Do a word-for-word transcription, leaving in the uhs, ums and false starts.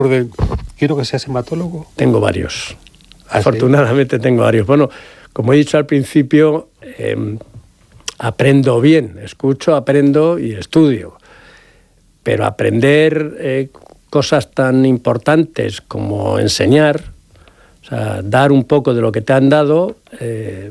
de quiero que seas hematólogo? Tengo varios. ¿Ah, Afortunadamente sí? Tengo varios. Bueno, como he dicho al principio, eh, aprendo bien, escucho, aprendo y estudio. Pero aprender eh, cosas tan importantes como enseñar, o sea, dar un poco de lo que te han dado, eh,